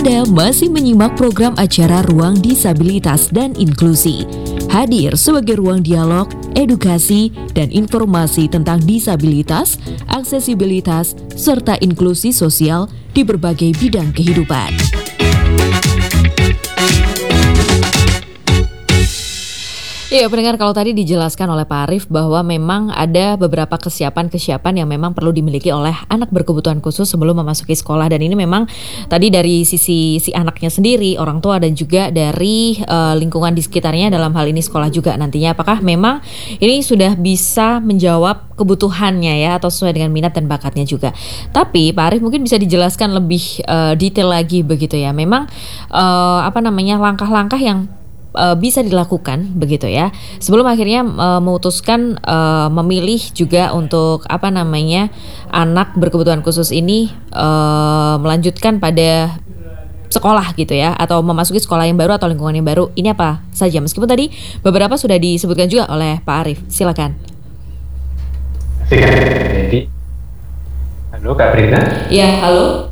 Anda masih menyimak program acara Ruang Disabilitas dan Inklusi. Hadir sebagai ruang dialog, edukasi, dan informasi tentang disabilitas, aksesibilitas, serta inklusi sosial di berbagai bidang kehidupan. Ya, pendengar, kalau tadi dijelaskan oleh Pak Arief bahwa memang ada beberapa kesiapan-kesiapan yang memang perlu dimiliki oleh anak berkebutuhan khusus sebelum memasuki sekolah, dan ini memang tadi dari sisi si anaknya sendiri, orang tua, dan juga dari lingkungan di sekitarnya, dalam hal ini sekolah juga nantinya, apakah memang ini sudah bisa menjawab kebutuhannya ya, atau sesuai dengan minat dan bakatnya juga. Tapi Pak Arief mungkin bisa dijelaskan lebih detail lagi begitu ya, memang langkah-langkah yang bisa dilakukan begitu ya sebelum akhirnya memutuskan memilih juga untuk anak berkebutuhan khusus ini melanjutkan pada sekolah gitu ya, atau memasuki sekolah yang baru atau lingkungan yang baru. Ini apa saja, meskipun tadi beberapa sudah disebutkan juga oleh Pak Arief. Silakan. Jadi, halo Kak Brita. Ya, halo.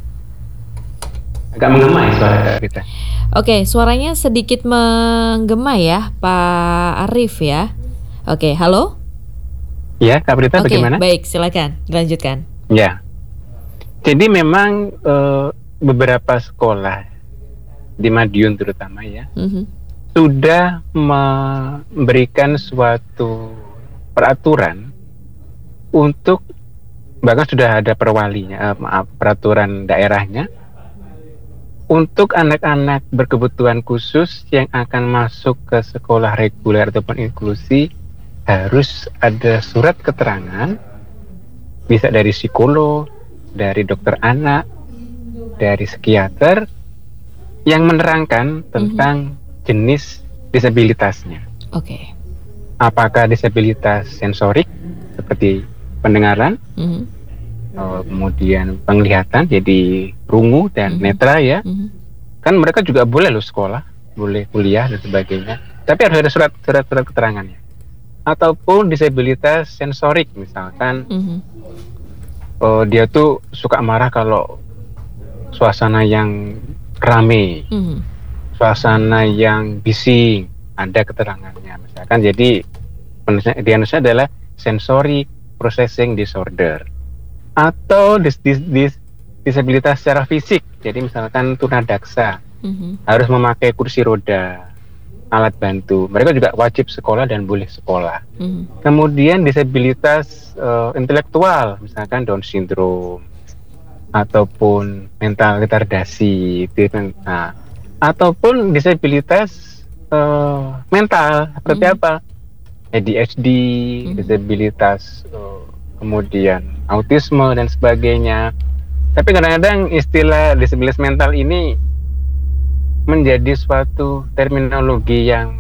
Agak mengemai suara Kak Brita. Oke, suaranya sedikit menggema ya, Pak Arief ya. Oke, halo? Ya, Kak Brita, bagaimana? Baik, silakan, dilanjutkan. Ya, jadi memang beberapa sekolah di Madiun terutama ya, sudah memberikan suatu peraturan untuk, bahkan sudah ada peraturan daerahnya, untuk anak-anak berkebutuhan khusus yang akan masuk ke sekolah reguler ataupun inklusi harus ada surat keterangan, bisa dari psikolog, dari dokter anak, dari psikiater, yang menerangkan tentang jenis disabilitasnya. Oke. Apakah disabilitas sensorik seperti pendengaran, kemudian penglihatan jadi rungu dan netra ya, kan mereka juga boleh loh sekolah, boleh kuliah dan sebagainya, tapi harus ada surat keterangannya. Ataupun disabilitas sensorik, misalkan dia tuh suka marah kalau suasana yang rame, suasana yang bising, ada keterangannya misalkan. Jadi diagnosanya adalah sensory processing disorder. Atau disabilitas secara fisik, jadi misalkan tunadaksa, harus memakai kursi roda, alat bantu, mereka juga wajib sekolah dan boleh sekolah. Kemudian disabilitas intelektual, misalkan Down syndrome, ataupun mental retardasi, ataupun disabilitas mental seperti apa, ADHD, disabilitas kemudian autisme dan sebagainya. Tapi kadang-kadang istilah disabilitas mental ini menjadi suatu terminologi yang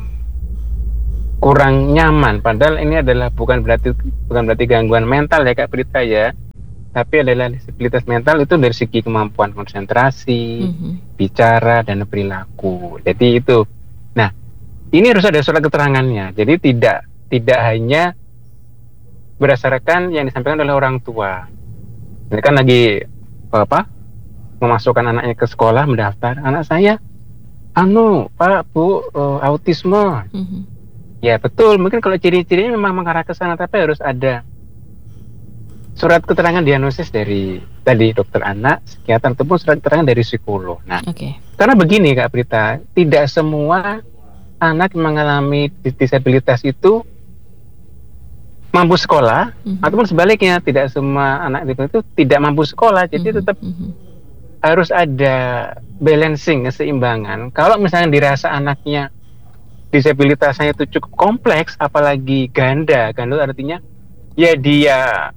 kurang nyaman, padahal ini adalah bukan berarti gangguan mental ya Kak Prita ya, tapi adalah disabilitas mental itu dari segi kemampuan konsentrasi, bicara dan perilaku. Jadi itu. Nah, ini harus ada surat keterangannya. Jadi tidak hanya berdasarkan yang disampaikan oleh orang tua. Ini kan lagi memasukkan anaknya ke sekolah, mendaftar, anak saya Pak Bu autisme. Ya betul, mungkin kalau ciri-cirinya memang mengarah ke sana, tapi harus ada surat keterangan diagnosis dari tadi dokter anak, psikiater, ataupun surat keterangan dari psikolog. Nah, karena begini Kak Prita, tidak semua anak yang mengalami disabilitas itu mampu sekolah, ataupun sebaliknya tidak semua anak itu tidak mampu sekolah. Jadi tetap harus ada balancing, keseimbangan. Kalau misalnya dirasa anaknya disabilitasnya itu cukup kompleks, apalagi ganda artinya ya dia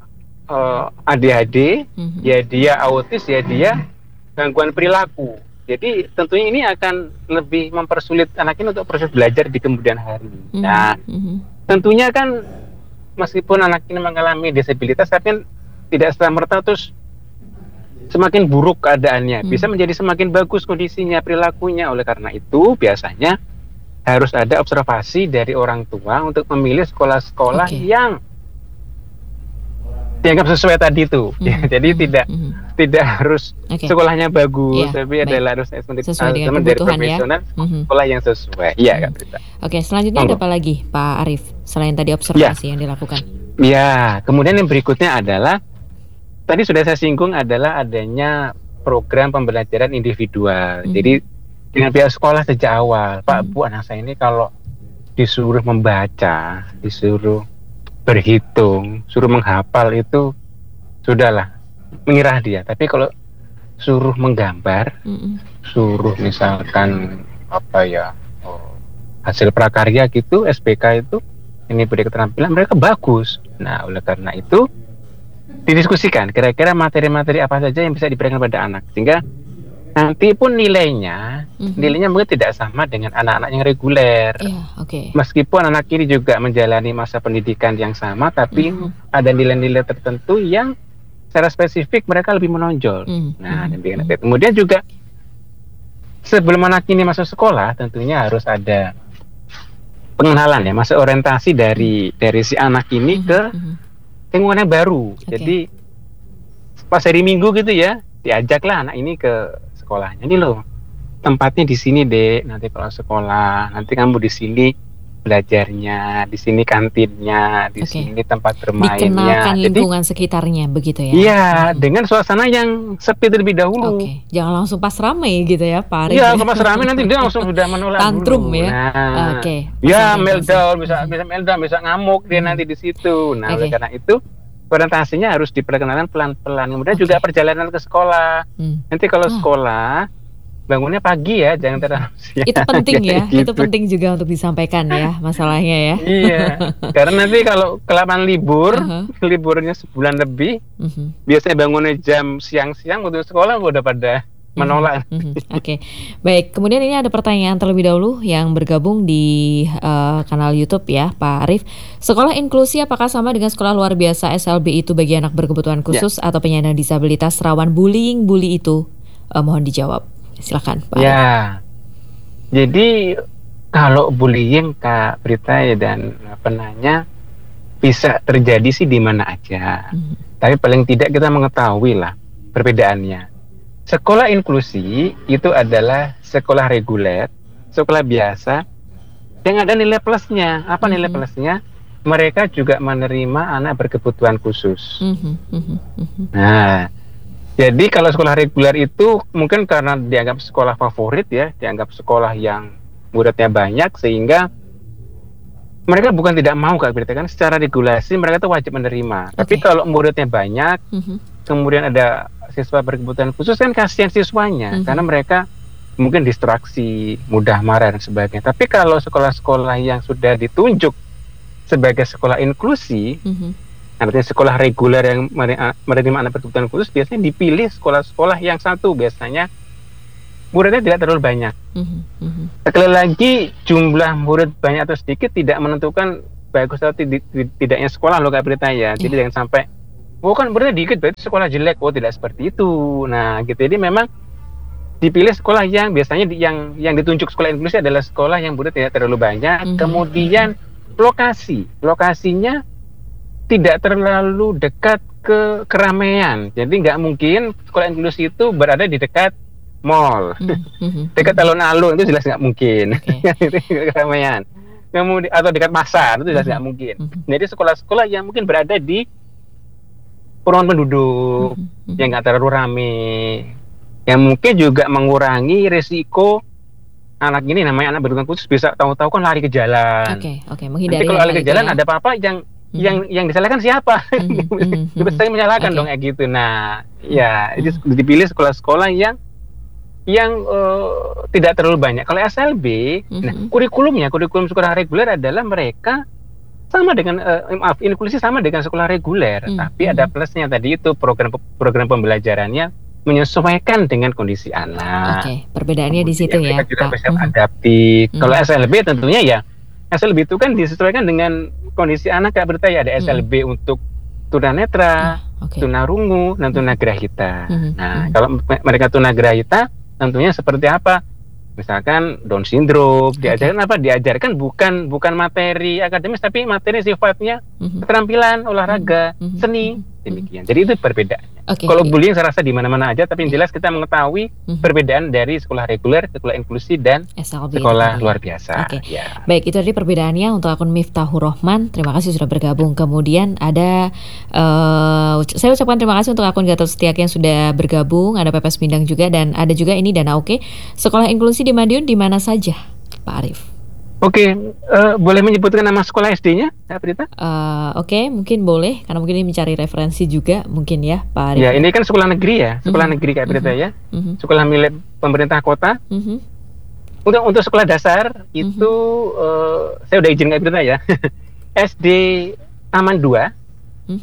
ADHD, ya dia autis, ya dia gangguan perilaku. Jadi tentunya ini akan lebih mempersulit anak ini untuk proses belajar di kemudian hari. Nah, tentunya kan meskipun anak ini mengalami disabilitas, tapi tidak serta-merta terus semakin buruk keadaannya. Bisa menjadi semakin bagus kondisinya, perilakunya. Oleh karena itu, biasanya harus ada observasi dari orang tua untuk memilih sekolah-sekolah yang dianggap sesuai tadi itu. Jadi tidak harus sekolahnya bagus, tapi adalah harus sesuai dengan dari kebutuhan profesional, sekolah yang sesuai. Iya, Kak Prita. Oke, selanjutnya ada apa lagi, Pak Arief, selain tadi observasi yang dilakukan? Ya, kemudian yang berikutnya adalah tadi sudah saya singgung adalah adanya program pembelajaran individual. Jadi dengan pihak sekolah sejak awal, Pak, Bu, anak saya ini kalau disuruh membaca, disuruh berhitung, suruh menghafal itu sudahlah, menyerah dia. Tapi kalau suruh menggambar, suruh misalkan hasil prakarya gitu, SPK itu, ini beri keterampilan, mereka bagus. Nah, oleh karena itu didiskusikan kira-kira materi-materi apa saja yang bisa diberikan pada anak, sehingga nanti pun nilainya mungkin tidak sama dengan anak-anak yang reguler. Meskipun anak ini juga menjalani masa pendidikan yang sama, tapi ada nilai-nilai tertentu yang secara spesifik mereka lebih menonjol. Nah, kemudian juga sebelum anak ini masuk sekolah, tentunya harus ada pengenalan ya, masa orientasi dari si anak ini ke lingkungan yang baru. Jadi pas hari Minggu gitu ya, diajaklah anak ini ke sekolahnya. Ini loh, tempatnya di sini, Dek. Nanti kalau sekolah, nanti kamu di sini belajarnya, di sini kantinnya, di sini tempat bermainnya. Dikenalkan lingkungan sekitarnya begitu ya. Iya, dengan suasana yang sepi terlebih dahulu. Jangan langsung pas ramai gitu ya, Pak Arief. Iya, kalau pas ramai nanti dia langsung sudah menolak tantrum dulu. Ya. Nah, ya meltdown, bisa ngamuk dia nanti di situ. Nah, oleh karena itu orientasinya harus diperkenalkan pelan-pelan. Kemudian juga perjalanan ke sekolah. Nanti kalau sekolah bangunnya pagi ya, jangan terlalu siang. Itu penting ya, gitu. itu penting juga untuk disampaikan ya masalahnya ya. Iya, karena nanti kalau kelamaan libur, liburnya sebulan lebih, biasanya bangunnya jam siang-siang untuk sekolah udah pada menolak. Baik. Kemudian ini ada pertanyaan terlebih dahulu yang bergabung di kanal YouTube ya, Pak Arief. Sekolah inklusi apakah sama dengan sekolah luar biasa SLB itu bagi anak berkebutuhan khusus atau penyandang disabilitas rawan bully itu? Mohon dijawab. Silakan, Pak. Ya. Jadi kalau bullying, Kak Prita ya, dan penanya bisa terjadi sih di mana aja. Tapi paling tidak kita mengetahui lah perbedaannya. Sekolah inklusi itu adalah sekolah reguler, sekolah biasa yang ada nilai plusnya. Apa nilai plusnya? Mereka juga menerima anak berkebutuhan khusus. Nah, jadi kalau sekolah reguler itu mungkin karena dianggap sekolah favorit ya, dianggap sekolah yang muridnya banyak, sehingga mereka bukan tidak mau, Kak Berita, kan secara regulasi mereka itu wajib menerima. Tapi kalau muridnya banyak, kemudian ada siswa berkebutuhan khusus, kan kasihan siswanya, karena mereka mungkin distraksi, mudah marah dan sebagainya. Tapi kalau sekolah-sekolah yang sudah ditunjuk sebagai sekolah inklusi, artinya sekolah reguler yang menerima anak berkebutuhan khusus, biasanya dipilih sekolah-sekolah yang satu, biasanya muridnya tidak terlalu banyak. Sekali lagi, jumlah murid banyak atau sedikit tidak menentukan bagus atau tidaknya sekolah loh, Kak Berita ya. Jadi jangan sampai, kan muridnya dikit berarti sekolah jelek. Tidak seperti itu. Nah gitu, jadi memang dipilih sekolah yang biasanya yang ditunjuk sekolah inklusi adalah sekolah yang murid tidak terlalu banyak. Kemudian lokasinya tidak terlalu dekat ke keramaian. Jadi nggak mungkin sekolah inklusi itu berada di dekat mall, dekat alun-alun, itu jelas nggak mungkin. Keramaian. Kemudian atau dekat pasar, itu jelas nggak mungkin. Jadi sekolah-sekolah yang mungkin berada di perumahan penduduk, yang nggak terlalu ramai, yang mungkin juga mengurangi resiko anak ini, namanya anak berkebutuhan khusus, bisa tahu-tahu kan lari ke jalan. Menghindari. Nanti kalau lari ke jalan ada apa-apa yang disalahkan siapa? Saya menyalahkan dong kayak gitu. Nah, ya itu dipilih sekolah-sekolah yang tidak terlalu banyak. Kalau SLB, nah kurikulum sekolah reguler adalah mereka sama dengan inklusi sama dengan sekolah reguler, tapi ada plusnya tadi itu program pembelajarannya menyesuaikan dengan kondisi anak. Perbedaannya di situ ya. Mereka juga bisa adaptif. Kalau SLB tentunya ya, SLB itu kan disesuaikan dengan kondisi anak, Kak Berta ya. Ada SLB untuk tunanetra, tunarungu, dan tunagrahita. Nah, kalau mereka tunagrahita, tentunya seperti apa? Misalkan Down syndrome, diajarkan apa? Diajarkan bukan materi akademis, tapi materi sifatnya keterampilan, olahraga, seni, demikian. Jadi itu perbedaannya. Oke. Kalau bullying saya rasa di mana-mana aja, tapi yang jelas kita mengetahui perbedaan dari sekolah reguler, sekolah inklusi, dan SLB sekolah tadi. luar biasa. Oke. Ya. Baik, itu tadi perbedaannya untuk akun Miftahur Rahman. Terima kasih sudah bergabung. Kemudian ada saya ucapkan terima kasih untuk akun Gatot Setiaki yang sudah bergabung. Ada Pepes Mindang juga, dan ada juga ini Dana Oke. Sekolah inklusi di Madiun di mana saja, Pak Arief? Oke, boleh menyebutkan nama sekolah SD-nya, Kak Prita? Oke, mungkin boleh, karena mungkin ini mencari referensi juga, mungkin ya, Pak Arief. Ya, ini kan sekolah negeri ya, sekolah negeri Kak Prita ya, sekolah milik pemerintah kota. Untuk sekolah dasar itu saya udah izin Kak Prita ya, SD Taman 2,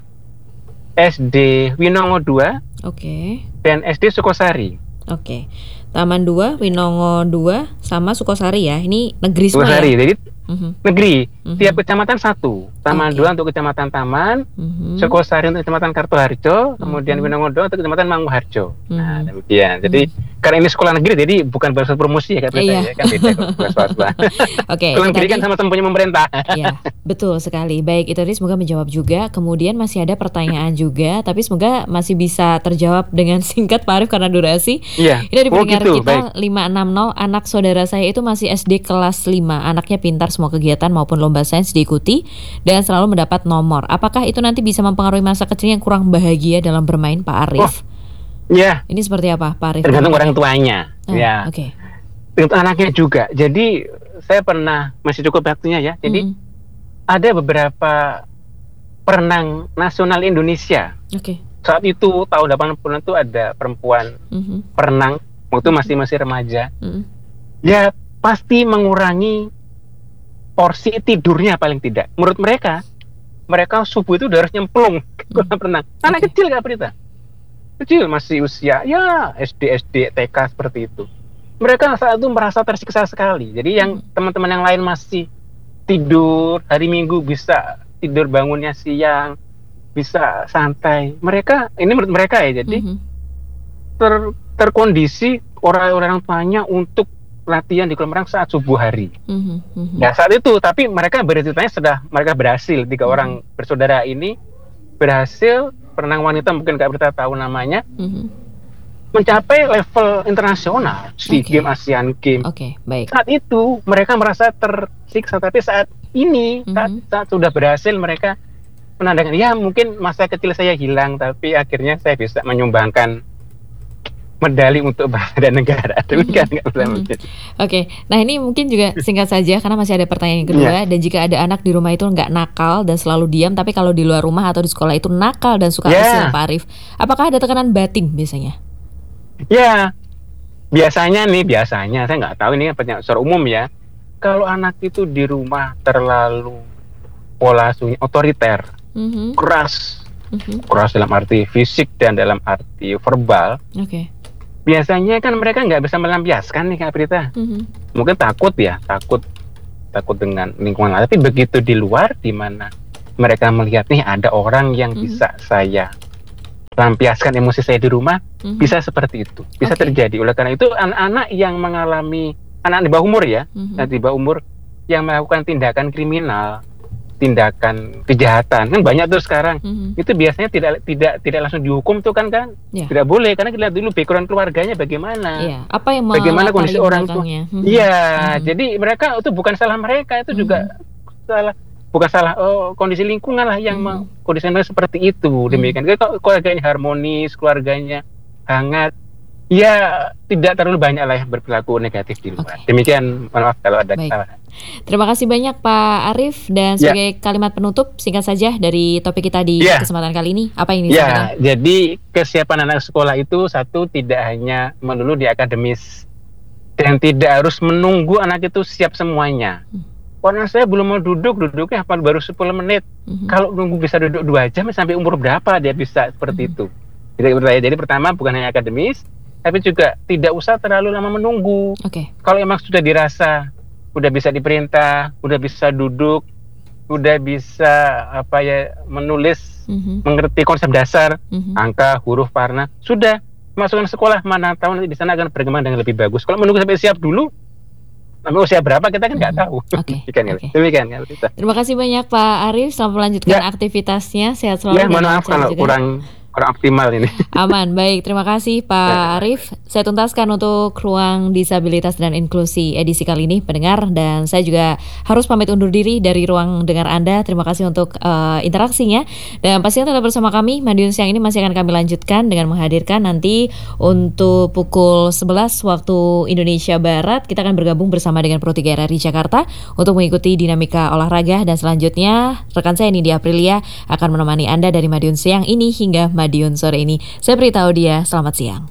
SD Winongo 2, dan SD Sukosari. Oke. Taman 2, Winongo 2, sama Sukosari ya. Ini negeri semua Sukosari, ya? jadi negeri. Tiap kecamatan satu. Taman 2 untuk kecamatan Taman, Sukosari untuk kecamatan Kartoharjo, kemudian Winongo 2 untuk kecamatan Manguharjo. Nah, demikian. Jadi karena ini sekolah negeri, jadi bukan bahasa promosi ya Kak Prita ya, kan beda kalau swasta. Oke. Sekolah negeri kan sama-sama punya pemerintah. Ya, betul sekali. Baik, itu tadi semoga menjawab juga. Kemudian masih ada pertanyaan juga, tapi semoga masih bisa terjawab dengan singkat Pak Arief karena durasi. Iya. Ini dari pendengar gitu, kita baik. 560, anak saudara saya itu masih SD kelas 5. Anaknya pintar semua kegiatan maupun lomba sains diikuti dan selalu mendapat nomor. Apakah itu nanti bisa mempengaruhi masa kecilnya yang kurang bahagia dalam bermain, Pak Arief? Ya. Ini seperti apa, Pak Arief? Tergantung orang tuanya. Ya. Oke. Untuk anaknya juga. Jadi saya pernah, masih cukup waktunya ya. Jadi ada beberapa perenang nasional Indonesia. Saat itu tahun 80-an itu ada perempuan perenang waktu masih remaja. Ya pasti mengurangi porsi tidurnya paling tidak. Menurut mereka subuh itu udah harus nyemplung ke kolam renang. Anak kecil Kak Prita. Kecil, masih usia ya SD, TK seperti itu. Mereka saat itu merasa tersiksa sekali. Jadi yang teman-teman yang lain masih tidur, hari Minggu bisa tidur bangunnya siang, bisa santai. Mereka, ini menurut mereka ya, jadi terkondisi orang-orang tuanya untuk latihan di kolam renang saat subuh hari. Nah saat itu, tapi mereka beritanya mereka berhasil, 3 orang bersaudara ini berhasil, perenang wanita mungkin Kak Berita tahu namanya, mencapai level internasional, SEA Games, Asian Games. Baik. Saat itu mereka merasa tersiksa, tapi saat ini saat sudah berhasil mereka menandakan, ya mungkin masa kecil saya hilang, tapi akhirnya saya bisa menyumbangkan medali untuk bangsa dan negara. Demikian Oke, nah ini mungkin juga singkat saja karena masih ada pertanyaan yang kedua. Dan jika ada anak di rumah itu nggak nakal dan selalu diam, tapi kalau di luar rumah atau di sekolah itu nakal dan suka usil, Pak Arief, apakah ada tekanan batin biasanya? Ya, biasanya saya nggak tahu ini secara umum ya. Kalau anak itu di rumah terlalu pola asuhnya otoriter, keras dalam arti fisik dan dalam arti verbal. Biasanya kan mereka nggak bisa melampiaskan nih Kak Prita. Mungkin takut dengan lingkungan. Tapi begitu di luar, di mana mereka melihat nih ada orang yang bisa saya lampiaskan emosi saya di rumah, bisa seperti itu, bisa terjadi. Oleh karena itu anak-anak yang mengalami, anak di bawah umur ya, di bawah umur yang melakukan tindakan kriminal, tindakan kejahatan, kan banyak tuh sekarang. Itu biasanya tidak langsung dihukum tuh kan tidak boleh, karena kita lihat dulu background keluarganya bagaimana, bagaimana kondisi orang tua. Jadi mereka itu bukan salah mereka, itu juga bukan salah kondisi lingkungan lah yang kondisinya seperti itu. Demikian kalau keluarganya harmonis, keluarganya hangat, ya tidak terlalu banyak lah yang berperilaku negatif di luar. Demikian, maaf kalau ada kesalahan. Terima kasih banyak Pak Arief, dan sebagai kalimat penutup singkat saja dari topik kita di kesempatan kali ini, apa yang disampaikan? Jadi kesiapan anak sekolah itu satu, tidak hanya melulu di akademis dan tidak harus menunggu anak itu siap semuanya. Karena saya belum mau duduknya baru 10 menit. Kalau nunggu bisa duduk 2 jam sampai umur berapa dia bisa seperti itu. Jadi pertama bukan hanya akademis, tapi juga tidak usah terlalu lama menunggu. Kalau emang sudah dirasa udah bisa diperintah, udah bisa duduk, udah bisa menulis, mengerti konsep dasar, angka, huruf, warna, sudah masukkan sekolah, mana tahu nanti di sana akan berkembang dengan lebih bagus. Kalau menunggu sampai siap dulu, sampai usia berapa kita kan nggak tahu. Demikian. Terima kasih banyak Pak Arief, selamat melanjutkan aktivitasnya, sehat selalu. Mohon maaf kalau kurang kurang optimal ini. Aman, baik. Terima kasih Pak Arif. Saya tuntaskan untuk Ruang Disabilitas dan Inklusi edisi kali ini, pendengar. Dan saya juga harus pamit undur diri dari ruang dengar Anda. Terima kasih untuk interaksinya. Dan pastinya tetap bersama kami. Madiun Siang ini masih akan kami lanjutkan dengan menghadirkan nanti untuk pukul 11 waktu Indonesia Barat. Kita akan bergabung bersama dengan Pro 3 RRI Jakarta untuk mengikuti dinamika olahraga. Dan selanjutnya rekan saya Nidi Aprilia akan menemani Anda dari Madiun Siang ini hingga Madiun sore ini. Saya beritahu dia, selamat siang.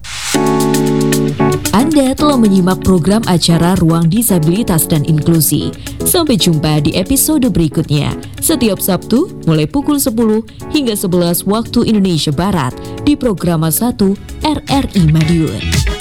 Anda telah menyimak program acara Ruang Disabilitas dan Inklusi. Sampai jumpa di episode berikutnya, setiap Sabtu mulai pukul 10 hingga 11 waktu Indonesia Barat di Programa 1 RRI Madiun.